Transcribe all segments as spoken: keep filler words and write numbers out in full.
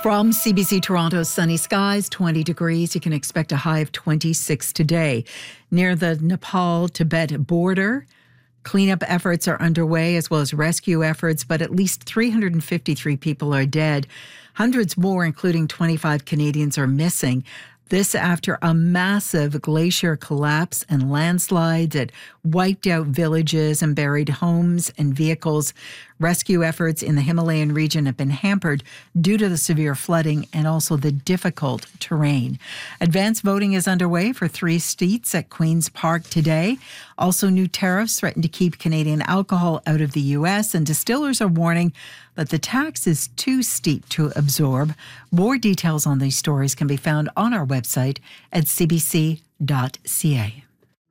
From C B C Toronto, sunny skies, twenty degrees. You can expect a high of twenty-six today. Near the Nepal-Tibet border, cleanup efforts are underway as well as rescue efforts, but at least three hundred fifty-three people are dead. Hundreds more, including twenty-five Canadians, are missing. This after a massive glacier collapse and landslides that wiped out villages and buried homes and vehicles. Rescue efforts in the Himalayan region have been hampered due to the severe flooding and also the difficult terrain. Advanced voting is underway for three seats at Queen's Park today. Also, new tariffs threaten to keep Canadian alcohol out of the U S, and distillers are warning that the tax is too steep to absorb. More details on these stories can be found on our website at c b c dot c a.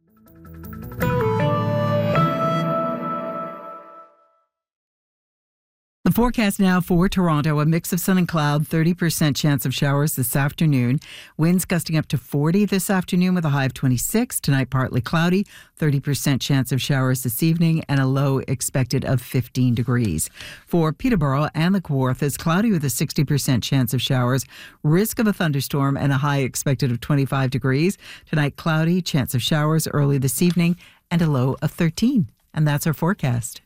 The forecast now for Toronto, a mix of sun and cloud, thirty percent chance of showers this afternoon. Winds gusting up to forty this afternoon with a high of twenty-six. Tonight, partly cloudy, thirty percent chance of showers this evening and a low expected of fifteen degrees. For Peterborough and the Kawartha, it's cloudy with a sixty percent chance of showers, risk of a thunderstorm and a high expected of twenty-five degrees. Tonight, cloudy, chance of showers early this evening and a low of thirteen. And that's our forecast.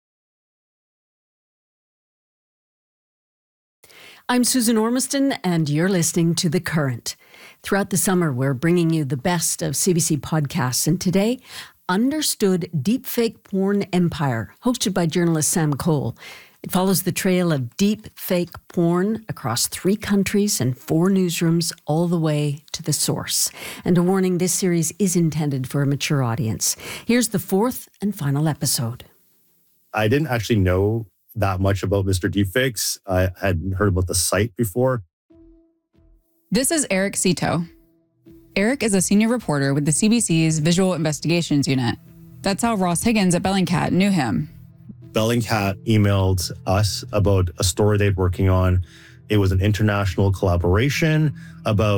I'm Susan Ormiston, and you're listening to The Current. Throughout the summer, we're bringing you the best of C B C podcasts, and today, Understood Deepfake Porn Empire, hosted by journalist Sam Cole. It follows the trail of deepfake porn across three countries and four newsrooms all the way to the source. And a warning, this series is intended for a mature audience. Here's the fourth and final episode. I didn't actually know that much about Mister Deepfakes. I had heard about the site before. This is Eric Cito. Eric is a senior reporter with the C B C's Visual Investigations Unit. That's how Ross Higgins at Bellingcat knew him. Bellingcat emailed us about a story they're working on. It was an international collaboration about